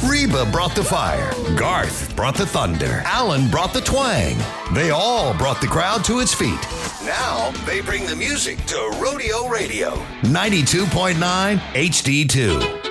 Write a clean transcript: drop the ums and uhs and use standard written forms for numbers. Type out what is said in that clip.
Reba brought the fire. Garth brought the thunder. Alan brought the twang. They all brought the crowd to its feet. Now they bring the music to Rodeo Radio. 92.9 HD2.